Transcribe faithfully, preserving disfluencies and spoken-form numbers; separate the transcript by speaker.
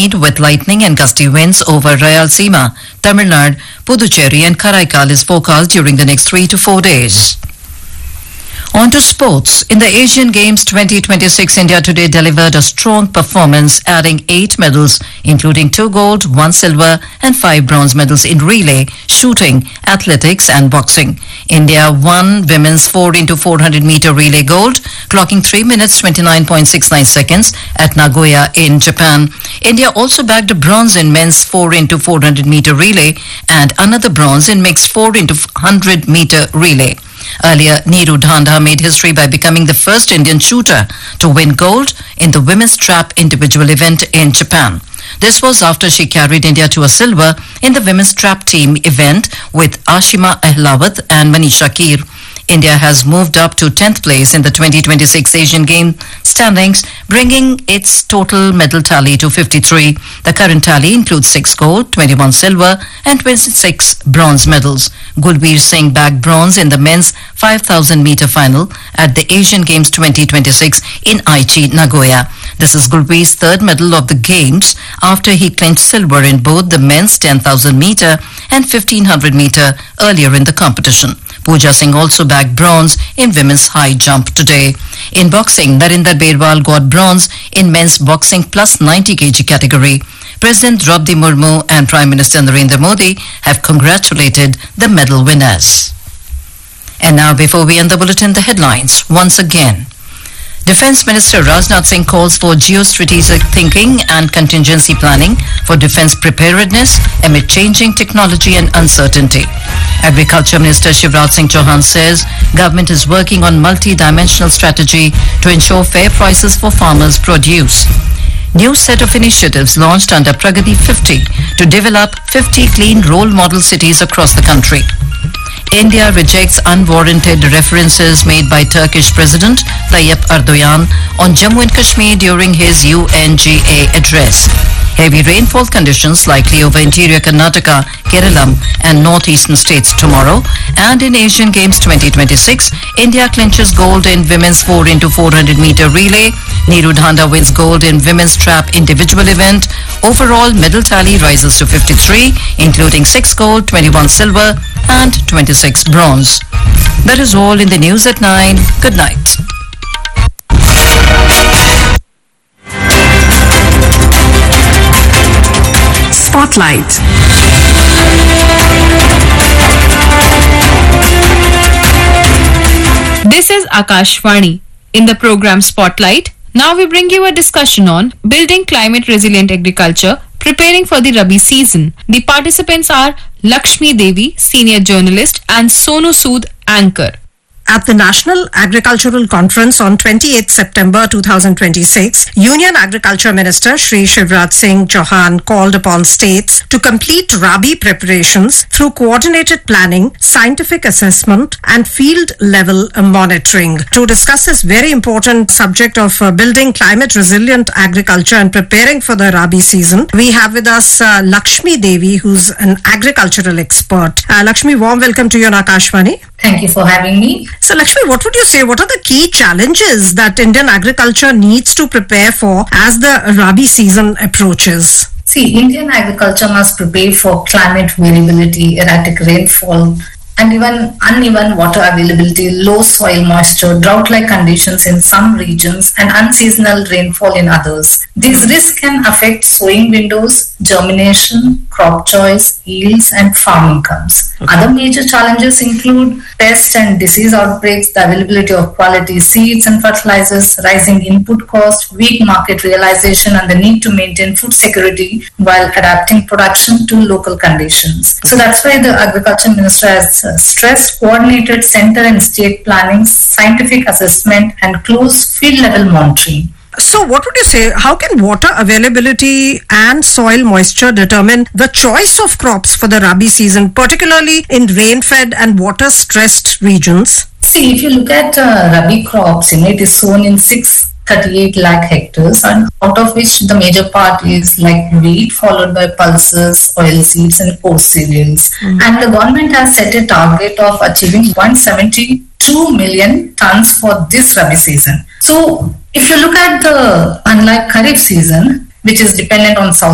Speaker 1: accompanied with lightning and gusty winds over Rayalaseema, Tamil Nadu, Puducherry and Karaikal is forecast during the next three to four days. On to sports. In the Asian Games twenty twenty-six, India today delivered a strong performance, adding eight medals, including two gold, one silver and five bronze medals in relay, shooting, athletics and boxing. India won women's four into four hundred meter relay gold, clocking three minutes twenty-nine point six nine seconds at Nagoya in Japan. India also bagged a bronze in men's four into four hundred meter relay and another bronze in mixed four into one hundred meter relay. Earlier, Neeru Dhanda made history by becoming the first Indian shooter to win gold in the women's trap individual event in Japan. This was after she carried India to a silver in the women's trap team event with Ashima Ahlawat and Manisha Keer. India has moved up to tenth place in the twenty twenty-six Asian Games standings, bringing its total medal tally to fifty-three. The current tally includes six gold, twenty-one silver and twenty-six bronze medals. Gulbir Singh bagged bronze in the men's five thousand meter final at the Asian Games twenty twenty-six in Aichi, Nagoya. This is Gulbir's third medal of the Games after he clinched silver in both the men's ten thousand meter and fifteen hundred meter earlier in the competition. Pooja Singh also bagged bronze in women's high jump today. In boxing, Narinder Berwal got bronze in men's boxing plus ninety kilogram category. President Draupadi Murmu and Prime Minister Narendra Modi have congratulated the medal winners. And now, before we end the bulletin, the headlines once again. Defence Minister Rajnath Singh calls for geostrategic thinking and contingency planning for defence preparedness amid changing technology and uncertainty. Agriculture Minister Shivraj Singh Chauhan says government is working on multi-dimensional strategy to ensure fair prices for farmers' produce. New set of initiatives launched under Pragati fifty to develop fifty clean role model cities across the country. India rejects unwarranted references made by Turkish President Tayyip Erdogan on Jammu and Kashmir during his U N G A address. Heavy rainfall conditions likely over interior Karnataka, Kerala and northeastern states tomorrow. And in Asian Games twenty twenty-six, India clinches gold in women's four into four hundred meter relay. Neeru Dhanda wins gold in women's trap individual event. Overall medal tally rises to fifty-three, including six gold, twenty-one silver and twenty-six bronze. That is all in the news at nine. Good night.
Speaker 2: Spotlight.
Speaker 3: This is Akashvani. In the program Spotlight, now we bring you a discussion on building climate resilient agriculture, preparing for the Rabi season. The participants are Lakshmi Devi, senior journalist, and Sonu Sood, anchor.
Speaker 2: At the National Agricultural Conference on twenty-eighth September two thousand twenty-six, Union Agriculture Minister Shri Shivraj Singh Chauhan called upon states to complete Rabi preparations through coordinated planning, scientific assessment and field-level monitoring. To discuss this very important subject of uh, building climate-resilient agriculture and preparing for the Rabi season, we have with us uh, Lakshmi Devi, who's an agricultural expert. Uh, Lakshmi, warm welcome to you on Akashvani.
Speaker 4: Thank you for having me.
Speaker 2: So Lakshmi, what would you say? What are the key challenges that Indian agriculture needs to prepare for as the Rabi season approaches?
Speaker 4: See, Indian agriculture must prepare for climate variability, erratic rainfall, and even uneven water availability, low soil moisture, drought-like conditions in some regions, and unseasonal rainfall in others. These risks can affect sowing windows, germination, crop choice, yields, and farm incomes. Okay. Other major challenges include pest and disease outbreaks, the availability of quality seeds and fertilizers, rising input cost, weak market realization, and the need to maintain food security while adapting production to local conditions. So that's why the Agriculture Minister has stressed coordinated center and state planning, scientific assessment, and close field level monitoring.
Speaker 2: So what would you say, how can water availability and soil moisture determine the choice of crops for the Rabi season, particularly in rain-fed and water-stressed regions?
Speaker 4: See, if you look at uh, Rabi crops, you know, it is sown in six thirty-eight lakh hectares, and out of which the major part is like wheat, followed by pulses, oilseeds and coarse cereals. Mm-hmm. And the government has set a target of achieving one hundred seventy-two million tons for this Rabi season. So if you look at the, unlike Kharif season, which is dependent on south